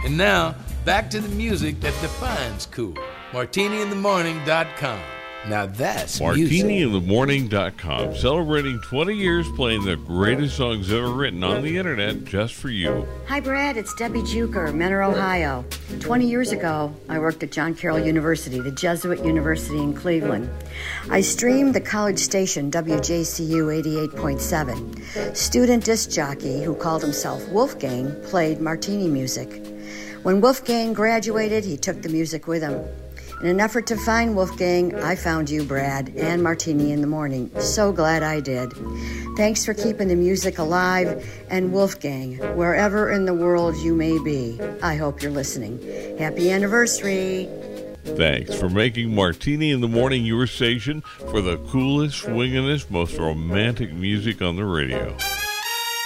And now, back to the music that defines cool. MartiniInTheMorning.com. Now that's music. MartiniInTheMorning.com, celebrating 20 years playing the greatest songs ever written on the internet just for you. Hi, Brad. It's Debbie Juker, Mentor, Ohio. 20 years ago, I worked at John Carroll University, the Jesuit University in Cleveland. I streamed the college station WJCU 88.7. Student disc jockey who called himself Wolfgang played Martini music. When Wolfgang graduated, he took the music with him. In an effort to find Wolfgang, I found you, Brad, and Martini in the Morning. So glad I did. Thanks for keeping the music alive. And Wolfgang, wherever in the world you may be, I hope you're listening. Happy anniversary. Thanks for making Martini in the Morning your station for the coolest, swingingest, most romantic music on the radio.